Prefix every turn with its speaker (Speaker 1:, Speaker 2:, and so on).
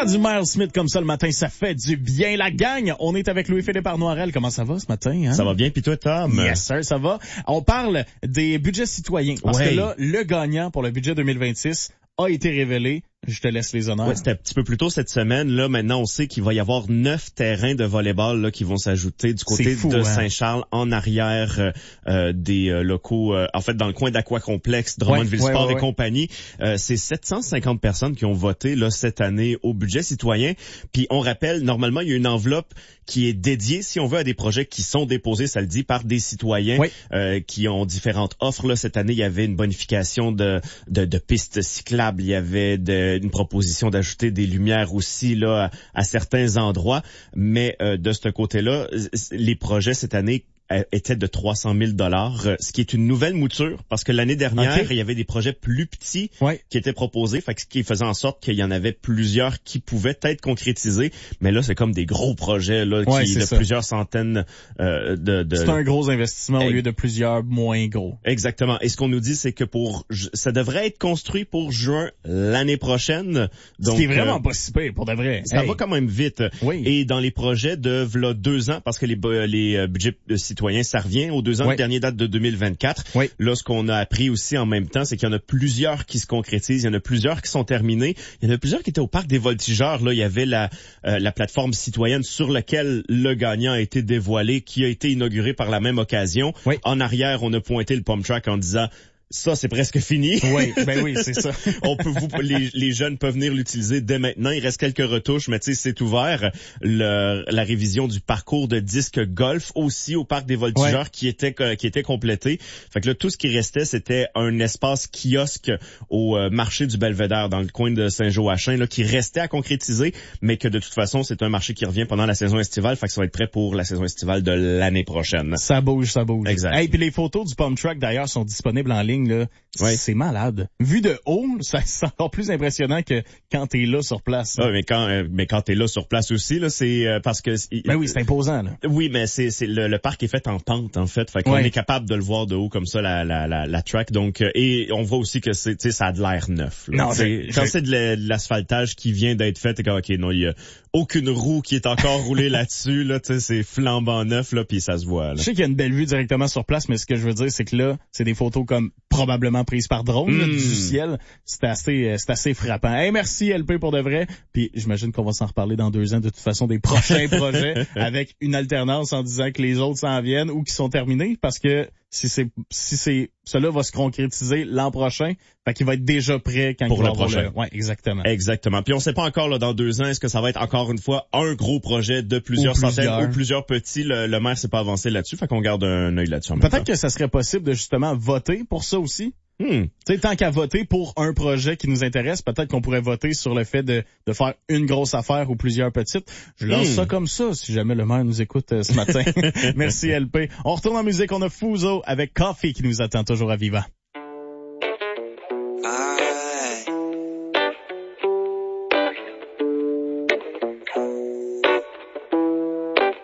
Speaker 1: Du Miles Smith comme ça le matin, ça fait du bien. La gang, on est avec Louis-Philippe Arnoirel. Comment ça va ce matin? Hein?
Speaker 2: Ça va bien, puis toi, Tom?
Speaker 1: Yes, sir, ça va. On parle des budgets citoyens. Parce que là, le gagnant pour le budget 2026 a été révélé. Je te laisse les honneurs.
Speaker 2: Ouais, c'était un petit peu plus tôt cette semaine. Là, maintenant, on sait qu'il va y avoir 9 terrains de volleyball là qui vont s'ajouter du côté de Saint-Charles, en arrière des locaux, en fait, dans le coin d'Aquacomplexe, Drummondville-Sport et compagnie. C'est 750 personnes qui ont voté là cette année au budget citoyen. Puis on rappelle, normalement, il y a une enveloppe qui est dédiée, si on veut, à des projets qui sont déposés, ça le dit, par des citoyens qui ont différentes offres. Là, cette année, il y avait une bonification de pistes cyclables, il y avait une proposition d'ajouter des lumières aussi là à certains endroits, mais de ce côté-là, les projets cette année était de 300 000 $, ce qui est une nouvelle mouture parce que l'année dernière, il y avait des projets plus petits qui étaient proposés, fait que ce qui faisait en sorte qu'il y en avait plusieurs qui pouvaient être concrétisés, mais là c'est comme des gros projets là qui de plusieurs centaines de
Speaker 1: C'est un gros investissement au lieu de plusieurs moins gros.
Speaker 2: Exactement. Et ce qu'on nous dit c'est que ça devrait être construit pour juin l'année prochaine. Donc
Speaker 1: ce qui est vraiment pas si pire pour de vrai.
Speaker 2: Ça va quand même vite. Oui. Et dans les projets de là 2 ans parce que les budgets citoyens, ça revient aux 2 ans. Le dernier date de 2024. Là, ce qu'on a appris aussi en même temps, c'est qu'il y en a plusieurs qui se concrétisent. Il y en a plusieurs qui sont terminés. Il y en a plusieurs qui étaient au Parc des Voltigeurs. Là, il y avait la plateforme citoyenne sur laquelle le gagnant a été dévoilé, qui a été inauguré par la même occasion. En arrière, on a pointé le pump track en disant... Ça, c'est presque fini.
Speaker 1: Oui, c'est ça.
Speaker 2: Les jeunes peuvent venir l'utiliser dès maintenant. Il reste quelques retouches, mais tu sais, c'est ouvert. La révision du parcours de disque golf aussi au Parc des Voltigeurs qui était complété. Fait que là, tout ce qui restait, c'était un espace kiosque au marché du Belvédère dans le coin de Saint-Joachim, là, qui restait à concrétiser, mais que de toute façon, c'est un marché qui revient pendant la saison estivale. Fait que ça va être prêt pour la saison estivale de l'année prochaine.
Speaker 1: Ça bouge.
Speaker 2: Exact.
Speaker 1: Hey, puis les photos du pump track, d'ailleurs, sont disponibles en ligne. Là, c'est malade. Vu de haut, c'est encore plus impressionnant que quand t'es là sur place.
Speaker 2: Ah, mais quand t'es là sur place aussi, là, c'est parce que.
Speaker 1: Ben oui, c'est imposant, là.
Speaker 2: Oui, mais c'est le parc est fait en pente, en fait. Fait qu'on est capable de le voir de haut comme ça, la track. Donc, et on voit aussi que ça a de l'air neuf. Là. Non, quand c'est de l'asphaltage qui vient d'être fait, t'es comme, ok, non, il y a aucune roue qui est encore roulée là-dessus, là, tu sais, c'est flambant neuf, là, puis ça se voit, là.
Speaker 1: Je sais qu'il y a une belle vue directement sur place, mais ce que je veux dire, c'est que là, c'est des photos comme probablement prises par drone là, du ciel. C'est assez frappant. Hey, merci LP pour de vrai. Puis j'imagine qu'on va s'en reparler dans 2 ans de toute façon des prochains projets avec une alternance en disant que les autres s'en viennent ou qui sont terminés parce que si cela va se concrétiser l'an prochain, fait qu'il va être déjà prêt quand
Speaker 2: pour
Speaker 1: il va
Speaker 2: le prochain.
Speaker 1: Ouais, exactement.
Speaker 2: Exactement. Puis on sait pas encore là dans 2 ans est-ce que ça va être encore une fois un gros projet de plusieurs centaines ou plusieurs petits. Le maire s'est pas avancé là-dessus, fait qu'on garde un œil là-dessus.
Speaker 1: Peut-être que ça serait possible de justement voter pour ça aussi. Tu sais, tant qu'à voter pour un projet qui nous intéresse, peut-être qu'on pourrait voter sur le fait de faire une grosse affaire ou plusieurs petites. Je lance ça comme ça, si jamais le maire nous écoute ce matin. Merci LP. On retourne en musique, on a Fuso avec Coffee qui nous attend toujours à Viva.